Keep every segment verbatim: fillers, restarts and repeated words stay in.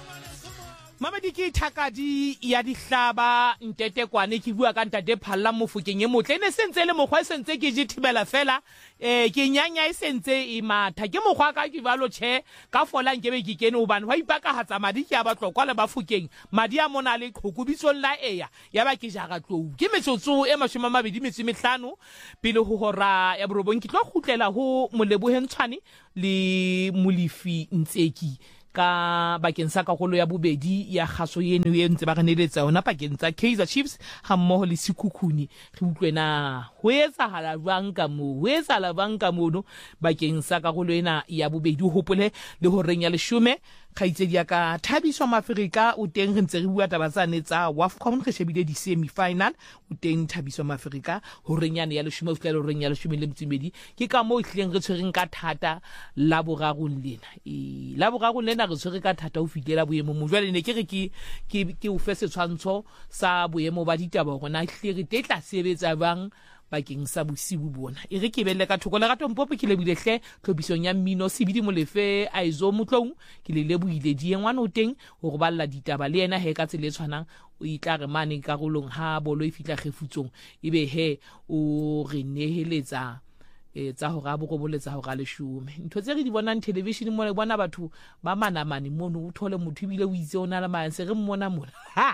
Mamadi ke thakadi ya dihlaba ntete kwane ke bua ka ntate phalla mofokeng e motle ne sentse le mokgwa sentse ke je thibela fela eh ke nyanya e sentse e matha ke mokgwa ka ke balo che ka fola nkebe ke kene hobane wa ipaka hatsa madi ke a batlokwa le bafokeng madi a mona le qhokubitsong la eya ya ba ke jaga tlou ke metsotso e mashome a mabedi metso e mehlano pele ho hora ya borobong ke tlo khutlela ho Molebohe Ntshwane le Molefi Ntseki ka bakeng sa karolo ya bobedi ya kgaso yeno e ntse ba ganeletsa ona pakeng tsa Kaizer Chiefs ha mmoho le Sekhukhune re utlwena ho etsahala jwang ka mo ho etsahala bang ka mono bakeng sa karolo ena ya bobedi ho hopole le ho renya leshume khaitsedi ya ka Thabiso Mafrika o teng re ntse re bua taba tsane tsa WAFCON re shebile di semi final o teng Thabiso Mafrika ho renyane ya leshume o fitla le renya leshume le mtsimedi ke ka mo ihleng re tshwereng ka thata la borarong lena e la borarong lena re tshwere ka thata o fitlela boemo mo jwale ne ke re ke ke ke o fe setshwantsho sa boemo ba ditaba rona hle re tetla sebetsa bang bakeng sa bosibu bona e re ke belle ka thoko le gato mpopo ke lebile hle tlhobisong ya mmino Sebidi Molefe Aizo Motlong ke le lebuile di engwana o teng ho go balla ditaba le yena he ka tsele tshwanang o itla re mane karolong ha bolo e fitla kgefutsong ebe he o re neheletsa e tsa ho ga bo go boletsa ho ga leshume ntho tse re di bonang television mo le bona batho ba manamane mono o thole motho bile o itse ona la mane se re mmona mona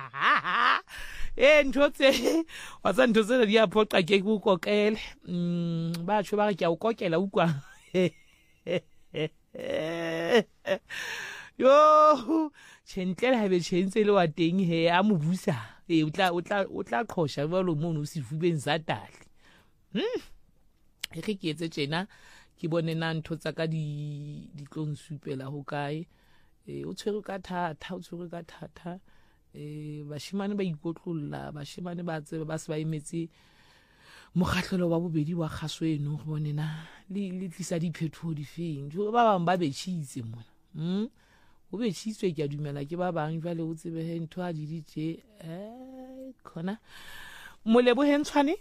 e ntho tse wa tsa ntho tse di a phoqa ke go kokele mm ba tsho ba re ke a o kokela ukwa yo tšhentle ha be tšhentse le wa teng he a mo busa e o tla o tla o tla qhosha balo mono o se fubeng sa tali hm e re ke etse tjena ke bone na ntho tsa ka di di tlong supela ho kae e o tshwere ka thata o tshwere ka thata e bashimane ba ikotlolla bashimane ba tsebe ba se ba imetse mokgahlelo wa bobedi wa kgaso eno go bone na le le tlisa diphetho di feng jo ba bang ba betshitse mona hm o betshitswe ke a dumela ke ba bang jwale o tsebe he ntho a di ditse eh khona Molebohe Ntshwane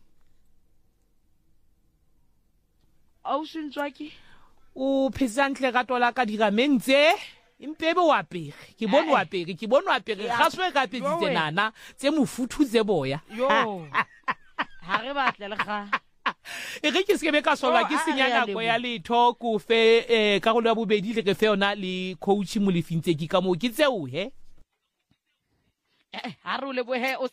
au sintwaki o phezantle ga tola ka diramente impebe wa pere ke bone wa pere ke bone wa pere ga swe ka petsitse nana tse mofuthu tse boya yo ha re batle le ga e re ke se be ka sola ke senyana go ya letho ko fe eh ka go le bobedi le ke fe ona le coach Molefi Ntseki ka mo ke tseo he eh ha re le bohe o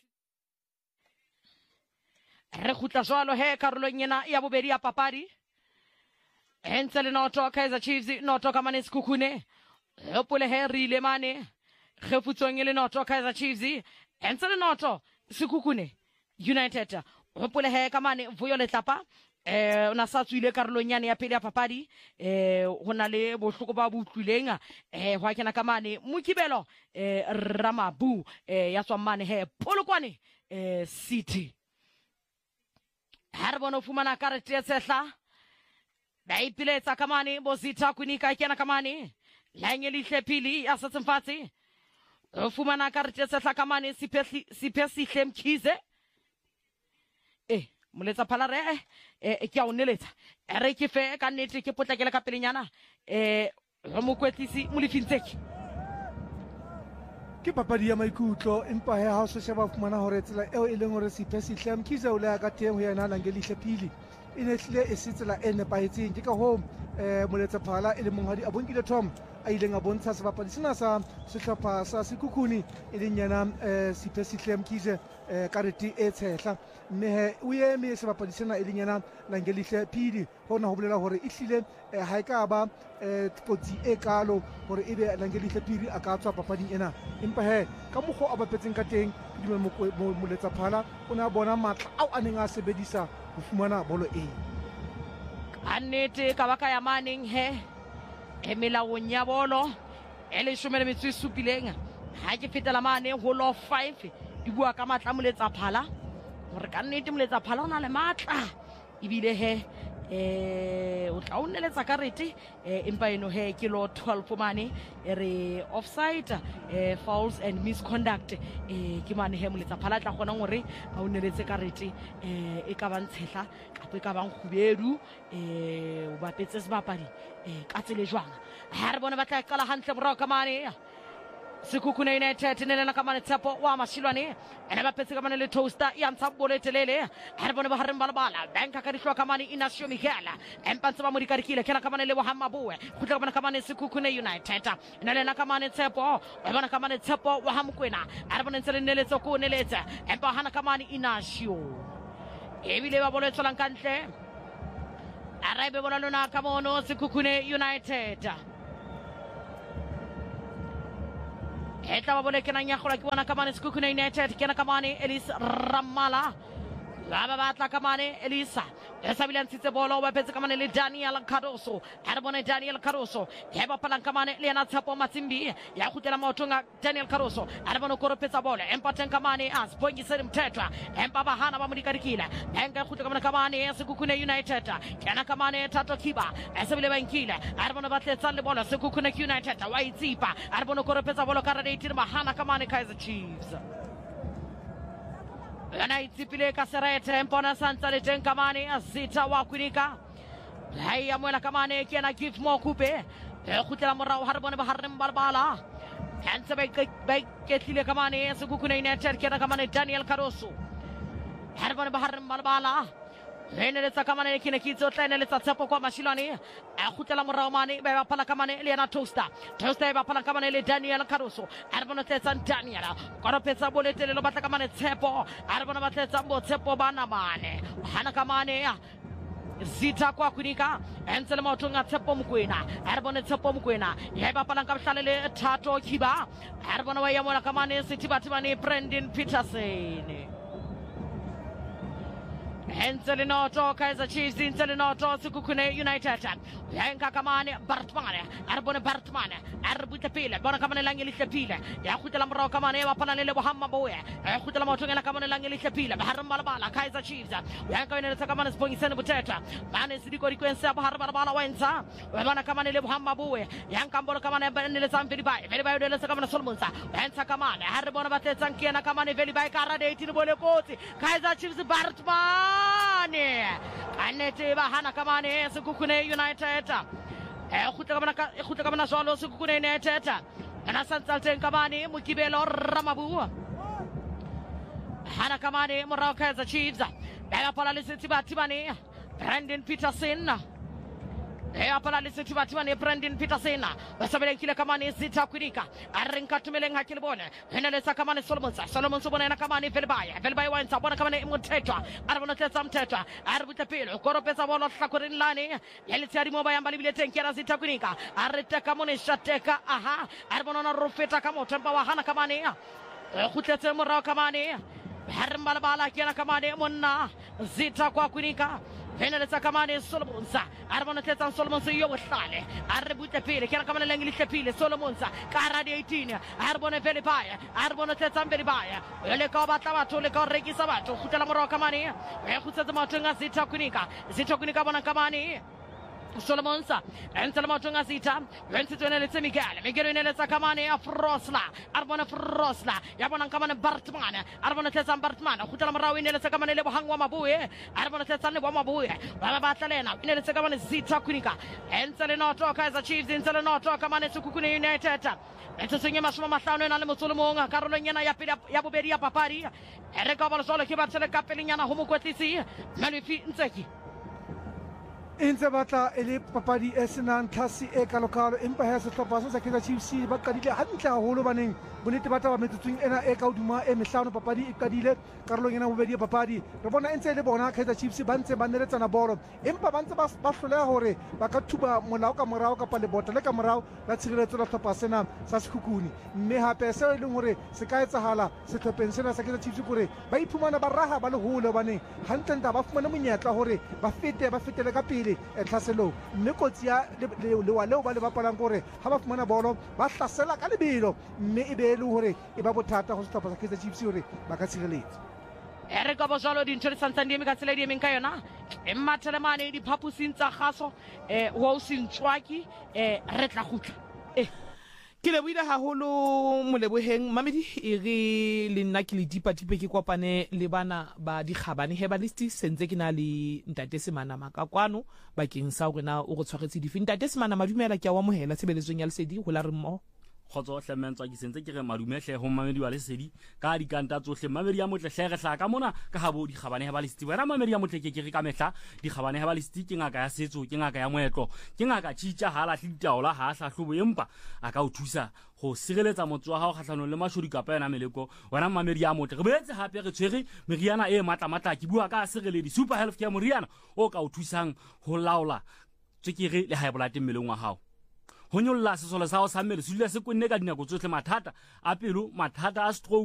re khutla jwalo he karolong yena ya bobedi ya papadi entse le noto Kaizer Chiefs noto ka mane Sekhukhune hopole he rile mane kgefutsong le noto Kaizer Chiefs entse le noto Sekhukhune United hopole he ka mane Vuyo Letlapa eh ona sa tswile karolong yane ya pele ya papadi eh hona le bohloko ba butlwileng eh hwa kena ka mane Mokibelo eh Ramabu eh ya tswa mane he Polokwane eh City harbono fumana karete ya tsehla ba ipiletsa ka mane Bosita Kunika kena ka mane lanye lihle pili ya satsemfatsi o fumana karete ya tsehla ka mane sipesi sipesi Hlemkhize eh moletsa phalare eh ke a o neletsa re ke fe ka nnete ke potlakela ka pelenyana eh re mo kwetlisi Molefi Ntseki ke papadi ya maikutlo empa he ha o se sheba fumana hore tsela eo e leng hore sipesi Hlemkhize o le ya ka teng ho yena la ngelihle pili ine tle e setsela e nepahetseng ke ka ho eh moletsa phala e le monghadi a bonkile Tom a ileng a bontsha sebapadi sena sa sehlopha sa Sekhukhune e leng yena eh Sipesi Hlemkhize eh karete e tshehla mme he o eme sebapadi sena e leng yena Langelihle Phidi hona ho bolela hore e hlile ha e ka ba eh kotsi e kalo hore ebe Langelihle Phidi a ka tswa papading ena empa he ka mokgo a bapetseng ka teng ke dumela moletsa phala o na bona matla ao a neng a sebedisa ho fumana bolo e annete ka baka ya maneng he e melaong ya bolo e le shumele metsi supileng ha ke fetela mane ho lo five di bua ka matla moletsa phala hore ka nnete moletsa phala ona le matla ibile he eh o tla uneletsa karete empa eno he ke lo twelve mane e re offside eh fouls and misconduct eh ke mane he moletsa phala tla gona gore a uneletse karete eh e ka bantshehla kape ka bang khubedu eh o bapetse sebapadi eh ka tsele jwang ha re bona ba tla kala hantle bro ka mane Sekhukhune United nelena kamane Tshepo wa Mashilwane ene ba petse kamane le Toaster ya ntsha bolo telele ha re bone ba hareng balabala banka ka dihloka kamane Inasio Mikela empa ntse ba mo dikarikile kena kamane le Bohamma Boe khutla kamane kamane Sekhukhune United nelena kamane Tshepo ba bona kamane Tshepo wa Hamkwena ha re bone ntse le neletso ko neletsa empa hana kamane Inasio ebile ba bolo tsolang kantle araibe bona lona kamono Sekhukhune United Eta ba bole kena nyagola ke bona kamane Sekhukhune United kena kamane Elisa Ramala Laba batla kamane Elisa esa bilantse bolo ba petse kamane le Daniel Caruso ha re bone Daniel Caruso he ba palang kamane le yana Tshepo Matsimbi ya khutela maotonga Daniel Caruso ha re bone koropetsa bolo empa teng kamane as Bongiseni Mthethwa empa ba hana ba modikarikile enga khutela kamane kamane Sekhukhune United kena kamane Thato Kiba esa bile ba nkile ha re bone ba tletsa le bolo Sekhukhune United wa itsipa ha re bone koropetsa bolo ka re eighteen ba hana kamane Kaizer Chiefs Yana itsipile ka serete empona santsa le teng kamane Zita wa Kwinika hai ya mwela kamane kena give mo kupe e khutela morao ha re bone ba harrem balbala kantse ba ba ketlile kamane Sekhukhune United kena kamane Daniel Caruso ha re bone ba harrem balbala Rene le tsakamane kine kitso tlene le Tshepo kwa Mashilwane a khutela morao mane ba ba phala kamane le yana Toaster Toaster ba phala kamane le Daniel Caruso a re bona tsetsa Daniel kora petsa boletele lo batla kamane Tshepo a re bona ba tsetsa mbo Tshepo bana mane hana kamane Zita kwa Kwinika entsele motonga Tshepo Mokwena a re bona Tshepo Mokwena ye ba phala ka hlalele Thato Kiba a re bona wa ya mona kamane Sithibathibane Brendan Peterson Enzele noto Kaizer Chiefs enzele noto Sekhukhune United yanka kamane Bartmane arbone Bartmane arbute pile bona kamane langeli tlepile ya khutela morao kamane ba pana le Bohamma Boe ya khutela motongela kamane langeli tlepile ba haramba bala Kaizer Chiefs yanka ine le kamane Bongiseni Mthethwa bane sidiko rikwensa ba haramba bala wenza bona kamane le Bohamma Boe yanka mbolo kamane ne le Sam Velibai Velibai le kamane Solmonsa yanka kamane harbona batetsa nkena kamane Velibai kara de eighteen bole kotsi Kaizer Chiefs Bartmane Anete ba hana kamane Sekhukhune United e khutla kamana e khutla kamana swalo Sekhukhune United ana santsa teng kamane Mokibelo Ramabu hana kamane morao Kaizer Chiefs ba pala le Sithibathibane Brendan Peterson e apala le Sithibathibane Brendan Peterson ba sabele kile kamane Zita Kwinika arrenka tumeleng hakile bone ena le sakamane Solomon Solomon bona ena kamane Velibai Velibai wa ntsa bona kamane Mthethwa arabona tsetsa Mthethwa arbuta pele koropetsa bona hlakorin lane yele tsari mo ba yamba libile teng kera Zita Kwinika arreta kamone shateka aha arabona na rofeta kamoto mpa wa hana kamane e khutletse morao kamane harmbala bala kena kamane monna Zita kwa Kwinika Hena le sakamane Solomonsa arabona tsetsa Solomonsa yo bohlale arbuta pele kena kamane langeli tlepile Solomonsa ka ra di eighteen arbona Velibai arbona tsetsa Velibai le ka batla batho le ka rekisa batho khutela morao kamane e khutsetsa matonga Zita Kwinika Zita Kwinika bona kamane Solomonsa entsele matonga Zita wentsitswene le Miguel Miguel ine le sakamane Frosla arbona Frosla ya bona kamane Bartmane arbona tsetsa Bartmane khutela morao ine le sakamane le Bohangwa Mabuye arbona tsetsa le Mabuye ba ba tlalena ine le sakamane Zita Kwinika entsele noto Kaizer Chiefs entsele noto kamane Sekhukhune United Etse senye mashoma mahlano ena le motsolomonga karolong ena ya pele ya bobedi ya papadi ere ka bolo solo ke batsele ka pelenyana ho mokwetlisi Malifi Ntseki e ntse batla e le papadi e senang tlhase e kalokalo empa ha sehlopha sa Kaizer Chiefs ba qadile hantle haholo baneng bonnete ba taba metsotsong ena e ka hodima e mehlano papadi e qadile karolong ena bobedi ya papadi re bona e ntse le bona Kaizer Chiefs ba ntse ba neletsana bolo empa ba ntse ba hloleha hore ba ka thuba molao ka morao kapa lebota le ka morao la tshireletso la sehlopha sena sa Sekhukhune mme hape seo e leng hore se ka etsahala sehlopheng sena sa Kaizer Chiefs hore ba iphumana ba raha ba le hole baneng hantle nta ba fumana monyetla hore ba fete ba fetele ka pele e tlhaselo mme kotsi ya lewa leo ba le bapalang gore ha ba fumana bolo ba hlasela ka lebelo mme e be le hore e ba bothata ho sehlopha sa Kaizer Chiefs hore ba ka tshireletsa ere ka bojalo dintho di santsane di eme ka tsela di emeng ka yona e mmathalemane diphapusing tsa kgaso eh ho sintshwaki eh re tla gutla eh ke leboile haholo moleboheng mamedi e re le nna ke le dipa-dipe ke kopane le bana ba dikgabane Herbalists sentse ke na le Ntate Semanama ka kwano bakeng sa hore na o go tshwaretse dife Ntate Semanama dumela ke a wa mohela tshebeletsong ya Lesedi ho la re mmo Khotso Hlementswa ke sentse ke re madumehle ho mamedi wa lesedi ka dikanta tsohle mamedi ya motle hle re hla ka mona ka habo di kgabane ba listi wena mamedi ya motle ke ke re ka mehla di kgabane ba listi ke ngaka ya setso ke ngaka ya moetlo ke ngaka tshitja hala hlitaola ha hlahlobo empa aka o thusa go sireletsa motho wa hao kgatlhanong le mashodi kapa yona meleko wena mamedi ya motle re boetse hape re tshwere meriana e matla matla ke bua ka sireledi super healthcare moriana o ka o thusang ho laola tswekere le high blood mmeleng wa hao ho nyolla sesole sa hao sa mmele se dula se kwenne ka dinako tsohle mathata a pelo mathata a stroke